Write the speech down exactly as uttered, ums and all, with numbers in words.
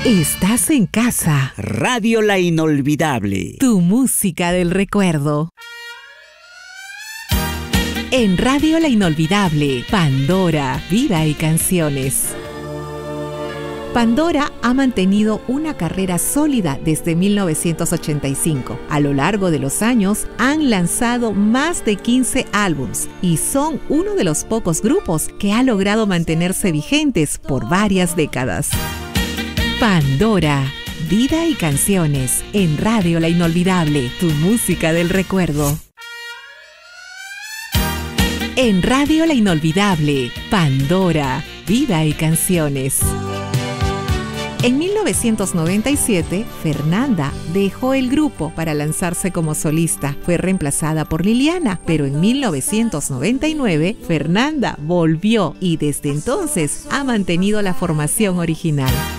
Estás en casa. Radio La Inolvidable. Tu música del recuerdo. En Radio La Inolvidable, Pandora, vida y canciones. Pandora ha mantenido una carrera sólida desde mil novecientos ochenta y cinco. A lo largo de los años han lanzado más de quince álbums y son uno de los pocos grupos que ha logrado mantenerse vigentes por varias décadas. Pandora, vida y canciones en Radio La Inolvidable, tu música del recuerdo. En Radio La Inolvidable, Pandora, vida y canciones. En mil novecientos noventa y siete, Fernanda dejó el grupo para lanzarse como solista. Fue reemplazada por Liliana, pero en mil novecientos noventa y nueve, Fernanda volvió y desde entonces ha mantenido la formación original.